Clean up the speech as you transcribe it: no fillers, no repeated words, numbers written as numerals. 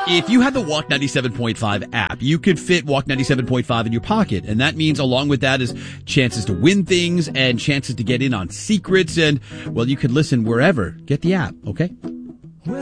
If you had the Walk 97.5 app, you could fit Walk 97.5 in your pocket. And that means along with that is chances to win things and chances to get in on secrets. And, well, you could listen wherever. Get the app, okay?